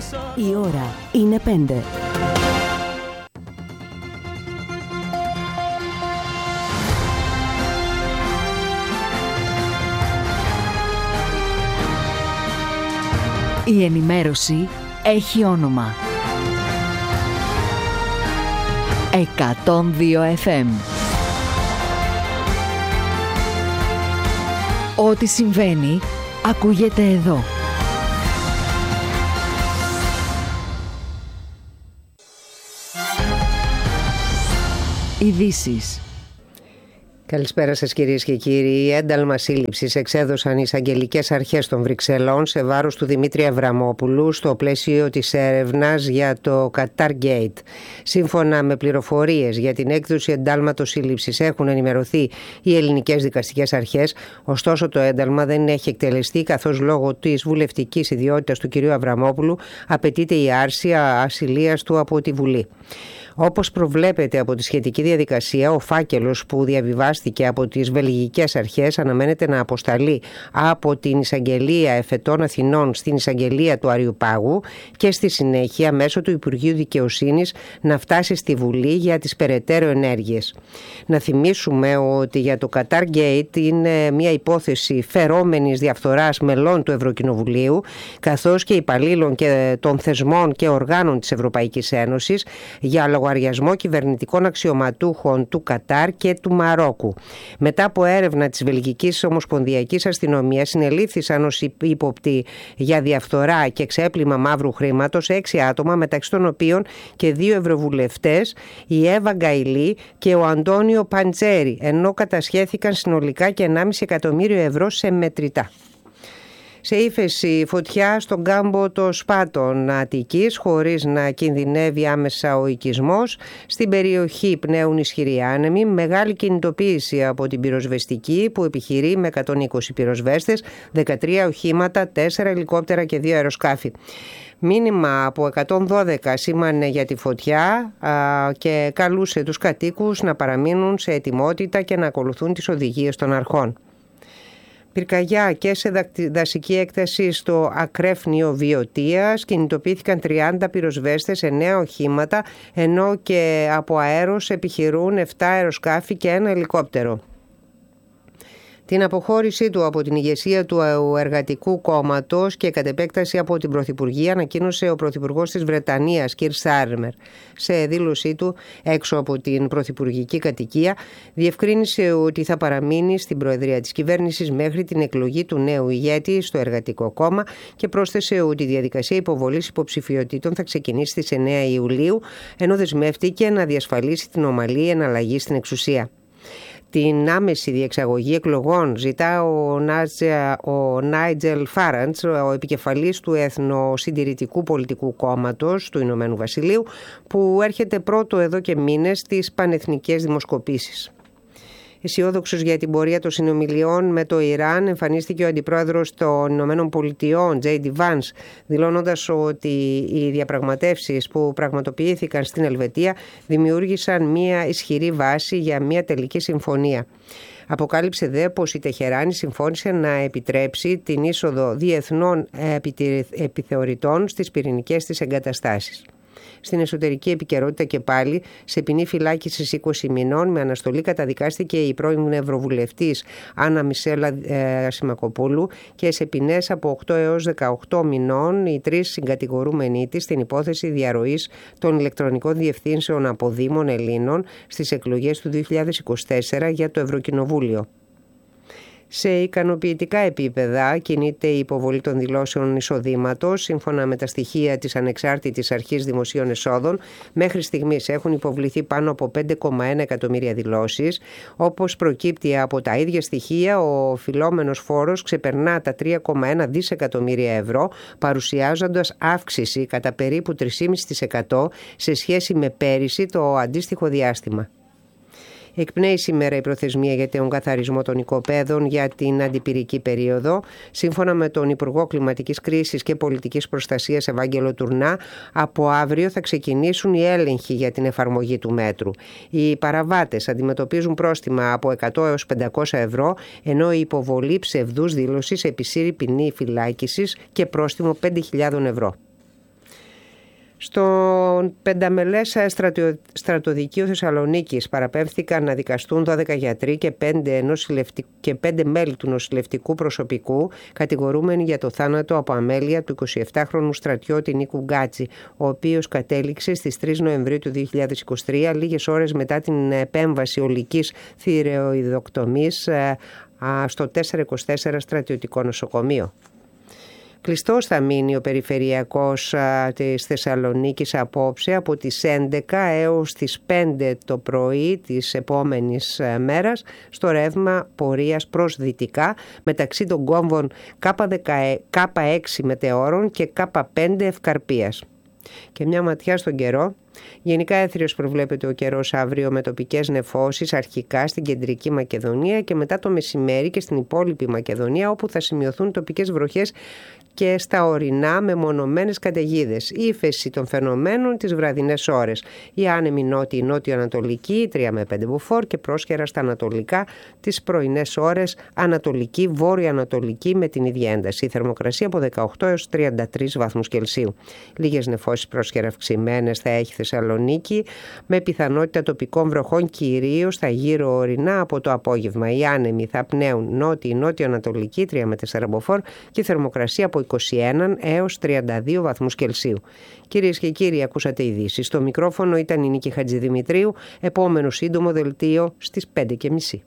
Η ώρα είναι 5. Η ενημέρωση έχει όνομα. 102 FM. Ό,τι συμβαίνει, ακούγεται εδώ. Ειδήσεις. Καλησπέρα σας κυρίες και κύριοι. Ένταλμα σύλληψης εξέδωσαν οι εισαγγελικές αρχές των Βρυξελών σε βάρος του Δημήτρη Αβραμόπουλου στο πλαίσιο της έρευνας για το Qatar Gate. Σύμφωνα με πληροφορίες για την έκδοση εντάλματος σύλληψης έχουν ενημερωθεί οι ελληνικές δικαστικές αρχές, ωστόσο το ένταλμα δεν έχει εκτελεστεί καθώς λόγω της βουλευτικής ιδιότητας του κυρίου Αβραμόπουλου απαιτείται η άρση ασυλίας του από τη Βουλή. Όπως προβλέπεται από τη σχετική διαδικασία, ο φάκελος που διαβιβάστηκε από τις βελγικές αρχές αναμένεται να αποσταλεί από την Εισαγγελία Εφετών Αθηνών στην Εισαγγελία του Αριουπάγου και στη συνέχεια μέσω του Υπουργείου Δικαιοσύνης να φτάσει στη Βουλή για τις περαιτέρω ενέργειες. Να θυμίσουμε ότι για το Qatar Gate είναι μια υπόθεση φερόμενης διαφθοράς μελών του Ευρωκοινοβουλίου καθώς και υπαλλήλων και των θεσμών και οργάνων της Ευρωπαϊκής Ένωσης για λογαριασμό κυβερνητικών αξιωματούχων του Κατάρ και του Μαρόκου. Μετά από έρευνα της Βελγικής Ομοσπονδιακής Αστυνομίας, συνελήφθησαν ως ύποπτοι για διαφθορά και ξέπλυμα μαύρου χρήματος 6 άτομα, μεταξύ των οποίων και 2 ευρωβουλευτές, η Εύα Γκαηλή και ο Αντώνιο Παντζέρη, ενώ κατασχέθηκαν συνολικά και 1,5 εκατομμύριο ευρώ σε μετρητά. Σε ύφεση φωτιά στον κάμπο των Σπάτων Αττικής χωρίς να κινδυνεύει άμεσα ο οικισμός. Στην περιοχή πνέουν ισχυροί άνεμοι, μεγάλη κινητοποίηση από την πυροσβεστική που επιχειρεί με 120 πυροσβέστες, 13 οχήματα, 4 ελικόπτερα και 2 αεροσκάφη. Μήνυμα από 112 σήμανε για τη φωτιά και καλούσε τους κατοίκους να παραμείνουν σε ετοιμότητα και να ακολουθούν τις οδηγίες των αρχών. Πυρκαγιά και σε δασική έκταση στο ακρέφνιο Βιωτίας, κινητοποιήθηκαν 30 πυροσβέστες, 9 οχήματα, ενώ και από αέρος επιχειρούν 7 αεροσκάφη και 1 ελικόπτερο. Την αποχώρησή του από την ηγεσία του Εργατικού Κόμματος και κατ' επέκταση από την Πρωθυπουργία ανακοίνωσε ο Πρωθυπουργός της Βρετανίας, Κιρ Στάρμερ. Σε δήλωσή του έξω από την Πρωθυπουργική κατοικία, διευκρίνησε ότι θα παραμείνει στην Προεδρία της Κυβέρνησης μέχρι την εκλογή του νέου ηγέτη στο Εργατικό Κόμμα και πρόσθεσε ότι η διαδικασία υποβολής υποψηφιωτήτων θα ξεκινήσει στις 9 Ιουλίου, ενώ δεσμεύτηκε να διασφαλίσει την ομαλή εναλλαγή στην εξουσία. Την άμεση διεξαγωγή εκλογών ζητά ο Νάιτζελ Φάραντς, ο επικεφαλής του Εθνοσυντηρητικού Πολιτικού Κόμματος του Ηνωμένου Βασιλείου, που έρχεται πρώτο εδώ και μήνες στις πανεθνικές δημοσκοπήσεις. Αισιόδοξος για την πορεία των συνομιλιών με το Ιράν, εμφανίστηκε ο αντιπρόεδρος των Ηνωμένων Πολιτειών, J.D. Vance, δηλώνοντας ότι οι διαπραγματεύσεις που πραγματοποιήθηκαν στην Ελβετία δημιούργησαν μια ισχυρή βάση για μια τελική συμφωνία. Αποκάλυψε δε πως η Τεχεράνη συμφώνησε να επιτρέψει την είσοδο διεθνών επιθεωρητών στις πυρηνικές της εγκαταστάσεις. Στην εσωτερική επικαιρότητα και πάλι, σε ποινή φυλάκισης 20 μηνών με αναστολή καταδικάστηκε η πρώην Ευρωβουλευτής Άννα Μισέλα Σιμακοπούλου και σε ποινές από 8 έως 18 μηνών οι 3 συγκατηγορούμενοι της στην υπόθεση διαρροής των ηλεκτρονικών διευθύνσεων από Δήμων Ελλήνων στις εκλογές του 2024 για το Ευρωκοινοβούλιο. Σε ικανοποιητικά επίπεδα κινείται η υποβολή των δηλώσεων εισοδήματος. Σύμφωνα με τα στοιχεία της Ανεξάρτητης Αρχής Δημοσίων Εσόδων, μέχρι στιγμής έχουν υποβληθεί πάνω από 5,1 εκατομμύρια δηλώσεις. Όπως προκύπτει από τα ίδια στοιχεία, ο οφειλόμενος φόρος ξεπερνά τα 3,1 δισεκατομμύρια ευρώ, παρουσιάζοντας αύξηση κατά περίπου 3,5% σε σχέση με πέρυσι το αντίστοιχο διάστημα. Εκπνέει σήμερα η προθεσμία για τον καθαρισμό των οικοπαίδων για την αντιπυρική περίοδο. Σύμφωνα με τον Υπουργό Κλιματικής Κρίσης και Πολιτικής Προστασίας Ευάγγελο Τουρνά, από αύριο θα ξεκινήσουν οι έλεγχοι για την εφαρμογή του μέτρου. Οι παραβάτες αντιμετωπίζουν πρόστιμα από 100 έως 500 ευρώ, ενώ η υποβολή ψευδούς δήλωσης επισύρει ποινή φυλάκισης και πρόστιμο 5.000 ευρώ. Στον πενταμελές στρατοδικείο Θεσσαλονίκης παραπέμφθηκαν να δικαστούν 12 γιατροί και 5 μέλη του νοσηλευτικού προσωπικού, κατηγορούμενοι για το θάνατο από αμέλεια του 27χρονου στρατιώτη Νίκου Γκάτση, ο οποίος κατέληξε στις 3 Νοεμβρίου του 2023, λίγες ώρες μετά την επέμβαση ολικής θηρεοειδοκτομής στο 424 στρατιωτικό νοσοκομείο. Κλειστός θα μείνει ο περιφερειακός της Θεσσαλονίκης απόψε από τις 11 έως τις 5 το πρωί της επόμενης μέρας στο ρεύμα πορείας προς δυτικά μεταξύ των κόμβων K6 Μετεώρων και K5 Ευκαρπίας. Και μια ματιά στον καιρό. Γενικά έθριος προβλέπεται ο καιρός αύριο με τοπικές νεφώσεις αρχικά στην κεντρική Μακεδονία και μετά το μεσημέρι και στην υπόλοιπη Μακεδονία, όπου θα σημειωθούν τοπικές βροχές και στα ορεινά με μονομένες καταιγίδες. Ύφεση των φαινομένων τις βραδινές ώρες. Η άνεμη νότιο-ανατολική 3 με 5 μποφόρ και πρόσχερα στα ανατολικά τις πρωινές ώρες ανατολική, βόρειο-ανατολική με την ίδια ένταση. Η θερμοκρασία από 18 έως 33 βαθμούς Κελσίου. Λίγες νεφώσεις πρόσχερα αυξημένες θα έχει Θεσσαλονίκη με πιθανότητα τοπικών βροχών κυρίως στα γύρω ορεινά από το απόγευμα. Οι άνεμοι θα πνέουν νότιο-ανατολική 3 με 4 μποφόρ και η θερμοκρασία από 21 έως 32 βαθμούς Κελσίου. Κυρίες και κύριοι, ακούσατε ειδήσεις. Στο μικρόφωνο ήταν η Νίκη Χατζηδημητρίου. Επόμενο σύντομο δελτίο στις 5:30.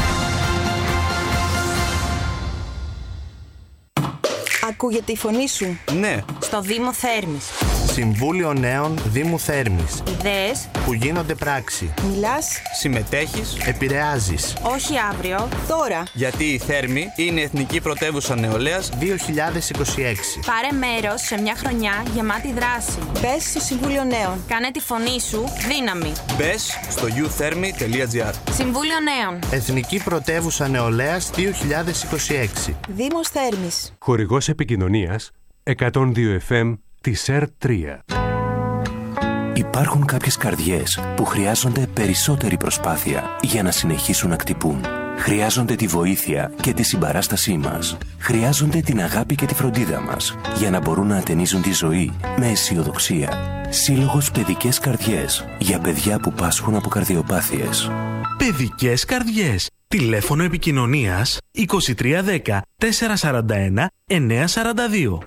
Ακούγεται η φωνή σου? Ναι. Στο Δήμο Θέρμης. Συμβούλιο Νέων Δήμου Θέρμης. Ιδέες που γίνονται πράξη. Μιλάς, συμμετέχεις, επηρεάζεις. όχι αύριο, τώρα. Γιατί η Θέρμη είναι Εθνική Πρωτεύουσα Νεολαίας 2026. Πάρε μέρος σε μια χρονιά γεμάτη δράση. Μπες στο Συμβούλιο Νέων. Κάνε τη φωνή σου δύναμη. Μπες στο youthermy.gr. Συμβούλιο Νέων. Εθνική Πρωτεύουσα Νεολαίας 2026. Δήμος Θέρμης. Χορηγός επικοινωνίας 102 FM της ΕΡΤ3. Υπάρχουν κάποιες καρδιές που χρειάζονται περισσότερη προσπάθεια για να συνεχίσουν να χτυπούν. Χρειάζονται τη βοήθεια και τη συμπαράστασή μας. Χρειάζονται την αγάπη και τη φροντίδα μας για να μπορούν να ατενίζουν τη ζωή με αισιοδοξία. Σύλλογος Παιδικές Καρδιές για παιδιά που πάσχουν από καρδιοπάθειες. Παιδικές Καρδιές. Τηλέφωνο επικοινωνίας 2310 441 942.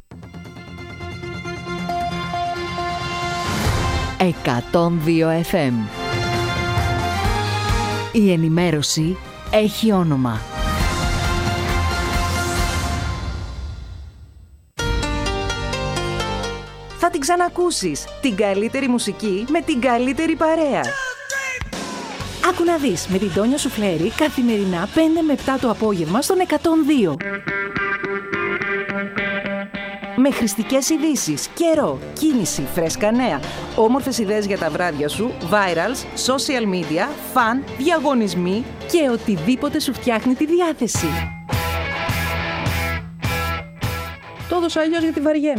102 FM. Η ενημέρωση έχει όνομα. Θα την ξανακούσεις. Την καλύτερη μουσική με την καλύτερη παρέα. Άκου να δεις με την Τόνια Σουφλέρη καθημερινά 5 με 7 το απόγευμα στον 102. Με χρηστικές ειδήσεις, καιρό, κίνηση, φρέσκα νέα, όμορφες ιδέες για τα βράδια σου, virals, social media, φαν, διαγωνισμοί και οτιδήποτε σου φτιάχνει τη διάθεση. Το έδωσα αλλιώς γιατί βαριέμαι.